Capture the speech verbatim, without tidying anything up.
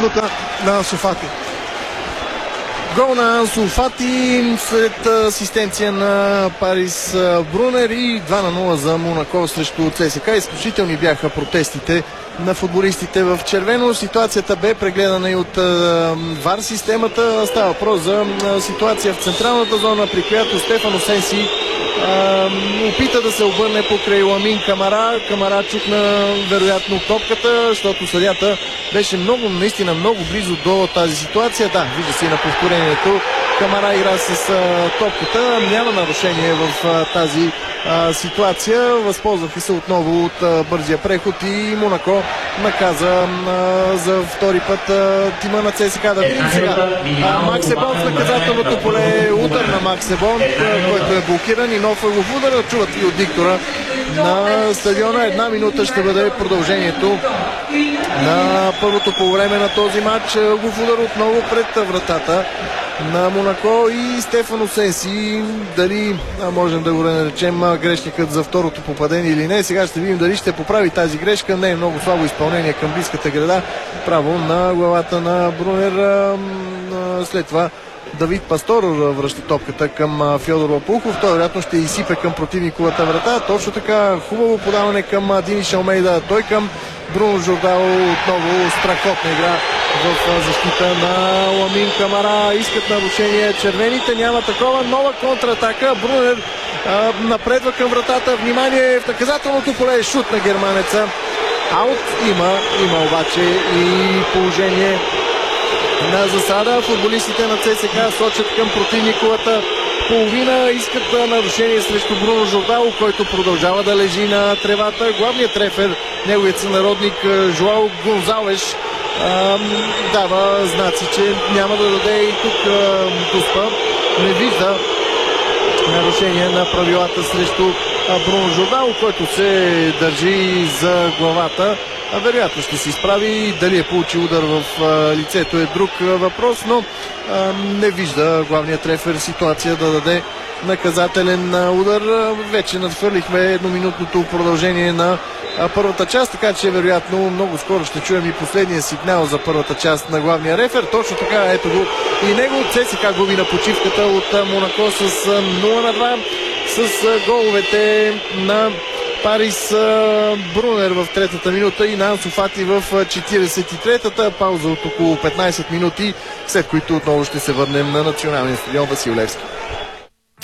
прута на Ансу Фати. Гол на Ансу Фати след асистенция на Парис Брунер и два на нула за Монако срещу ЦСКА. Изключителни бяха протестите на футболистите в червено. Ситуацията бе прегледана и от ВАР системата. Става въпрос за ситуация в централната зона, при която Стефан Осенси опита да се обърне покрай Ламин Камара. Камара чукна вероятно топката, защото съдията беше много, наистина много близо до тази ситуация. Да, вижда се и на повторението. Камара игра с а, топката. Няма нарушение в а, тази а, ситуация. Възползваха се отново от а, бързия преход и Монако наказа а, за втори път а, тима на ЦСКА. Да видим сега. Макс Ебон в наказателното поле. Удар на Макс Ебон, който е блокиран и нов ъглов удар. Чуват и от диктора на стадиона. Една минута ще бъде продължението на първото по време на този матч. Ъглов удар отново пред вратата на Монако и Стефан Осенси. Дали можем да го наречем грешникът за второто попадение или не. Сега ще видим дали ще поправи тази грешка. Не е много слабо изпълнение към близката града. Право на главата на Брунер. След това Давид Пастор връща топката към Фьодор Лопухов. Той вероятно ще изсипе към противниковата врата. Точно така хубаво подаване към Диниш Алмейда. Той към Бруно Жордао. Отново страхотна игра в защита на Ламин Камара. Искат нарушение червените. Няма такова. Нова контратака. Брунер а, напредва към вратата. Внимание в наказателното поле. Шут на германеца. Аут има. Има обаче и положение на засада. Футболистите на ЦСКА сочат към противниковата половина. Искат нарушение срещу Бруно Жордао, който продължава да лежи на тревата. Главният трефер, неговият сънародник Жоао Гонзалеш, дава знаци, че няма да даде и тук Туспа. Не вижда нарушение на правилата срещу Бруно Жордао, който се държи за главата. А вероятно ще се изправи. Дали е получил удар в а, лицето е друг а, въпрос, но а, не вижда главният трефер ситуация да даде наказателен а, удар. Вече надхвърлихме едноминутното продължение на а, първата част, така че вероятно много скоро ще чуем и последния сигнал за първата част на главния рефер. Точно така, ето го и него. ЦСКА губи на почивката от а, Монако с а, нула на два с а, головете на Парис Брунер в третата минута и на Ансу Фати в четиридесет и третата. Пауза от около петнайсет минути, след които отново ще се върнем на националния стадион Васил Левски.